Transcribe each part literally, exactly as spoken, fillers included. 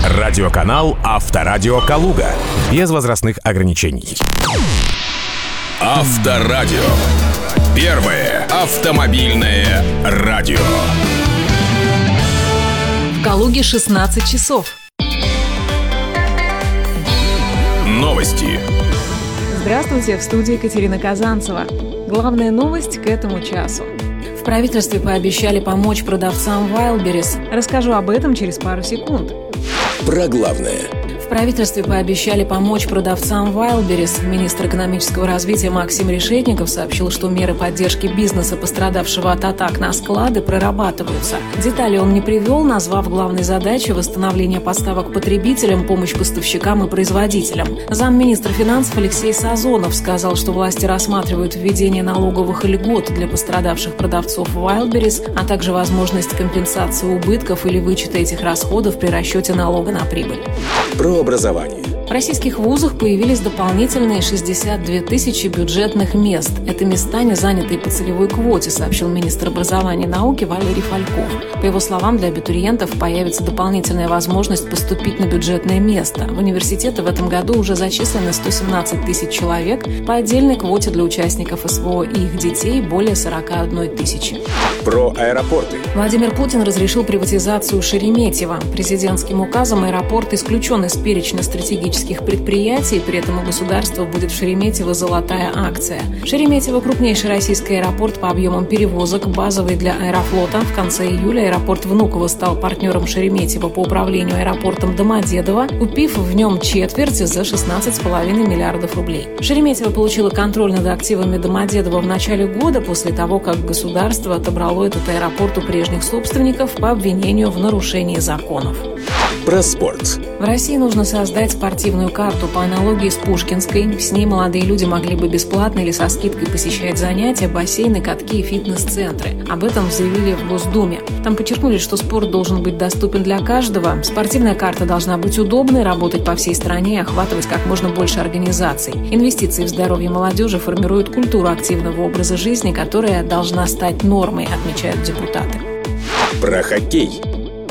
Радиоканал «Авторадио Калуга». Без возрастных ограничений. Авторадио. Первое автомобильное радио. В Калуге шестнадцать часов. Новости. Здравствуйте, в студии Екатерина Казанцева. Главная новость к этому часу. В правительстве пообещали помочь продавцам Wildberries. Расскажу об этом через пару секунд. Про главное. В правительстве пообещали помочь продавцам Wildberries. Министр экономического развития Максим Решетников сообщил, что меры поддержки бизнеса, пострадавшего от атак на склады, прорабатываются. Детали он не привел, назвав главной задачей восстановление поставок потребителям, помощь поставщикам и производителям. Замминистра финансов Алексей Сазонов сказал, что власти рассматривают введение налоговых льгот для пострадавших продавцов Wildberries, а также возможность компенсации убытков или вычета этих расходов при расчете налога на прибыль. Про образование. В российских вузах появились дополнительные шестьдесят две тысячи бюджетных мест. Это места, не занятые по целевой квоте, сообщил министр образования и науки Валерий Фальков. По его словам, для абитуриентов появится дополнительная возможность поступить на бюджетное место. В университеты в этом году уже зачислены сто семнадцать тысяч человек, по отдельной квоте для участников СВО и их детей более сорок одна тысяча. Про аэропорты. Владимир Путин разрешил приватизацию Шереметьево. Президентским указом аэропорт исключен из перечня стратегических предприятий, при этом у государства будет в Шереметьево золотая акция. Шереметьево – крупнейший российский аэропорт по объемам перевозок, базовый для Аэрофлота. В конце июля аэропорт Внуково стал партнером Шереметьево по управлению аэропортом Домодедово, купив в нем четверть за шестнадцать целых пять десятых миллиардов рублей. Шереметьево получило контроль над активами Домодедово в начале года, после того, как государство отобрало этот аэропорт у прежних собственников по обвинению в нарушении законов. Про спорт. В России нужно создать спортивную карту по аналогии с Пушкинской. С ней молодые люди могли бы бесплатно или со скидкой посещать занятия, бассейны, катки и фитнес-центры. Об этом заявили в Госдуме. Там подчеркнули, что спорт должен быть доступен для каждого. Спортивная карта должна быть удобной, работать по всей стране и охватывать как можно больше организаций. Инвестиции в здоровье молодежи формируют культуру активного образа жизни, которая должна стать нормой, отмечают депутаты. Про хоккей.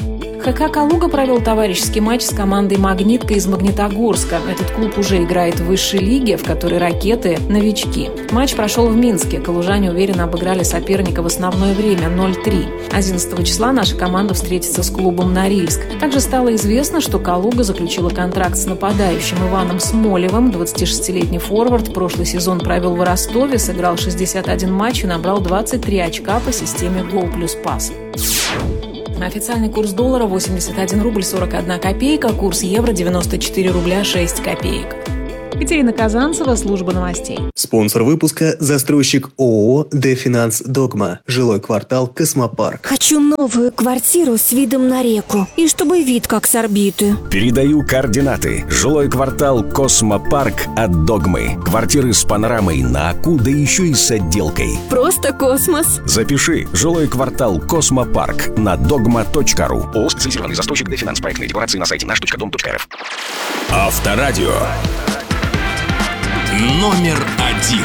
ХК «Калуга» провел товарищеский матч с командой «Магнитка» из Магнитогорска. Этот клуб уже играет в высшей лиге, в которой «Ракеты» – новички. Матч прошел в Минске. Калужане уверенно обыграли соперника в основное время – ноль три. одиннадцатого числа наша команда встретится с клубом «Норильск». Также стало известно, что «Калуга» заключила контракт с нападающим Иваном Смолевым. двадцатишестилетний форвард прошлый сезон провел в Ростове, сыграл шестьдесят один матч и набрал двадцать три очка по системе «Гол плюс пас». Официальный курс доллара восемьдесят один рубль сорок одна копейка, курс евро девяносто четыре рубля шесть копеек. Екатерина Казанцева, служба новостей. Спонсор выпуска – застройщик ООО «Дефинанс Догма». Жилой квартал «Космопарк». Хочу новую квартиру с видом на реку. И чтобы вид как с орбиты. Передаю координаты. Жилой квартал «Космопарк» от «Догмы». Квартиры с панорамой на Аку, да еще и с отделкой. Просто космос. Запиши. Жилой квартал «Космопарк» на догма точка ру. ООО «Специализированный застройщик Дефинанс». Проектные декорации на сайте наш точка дом точка рф. Авторадио. Номер один.